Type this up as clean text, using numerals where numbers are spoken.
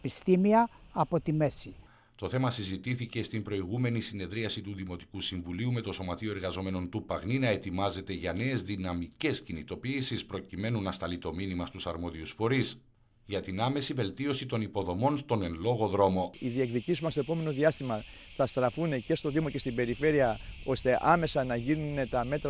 επιστήμια από τη μέση. Το θέμα συζητήθηκε στην προηγούμενη συνεδρίαση του Δημοτικού Συμβουλίου με το Σωματείο Εργαζομένων του Παγνή να ετοιμάζεται για νέες δυναμικές κινητοποιήσεις προκειμένου να σταλεί το μήνυμα στους αρμόδιους φορείς για την άμεση βελτίωση των υποδομών στον εν λόγω δρόμο. Οι διεκδικήσεις μας στο επόμενο διάστημα θα στραφούν και στο Δήμο και στην περιφέρεια, ώστε άμεσα να γίνουν τα μέτρα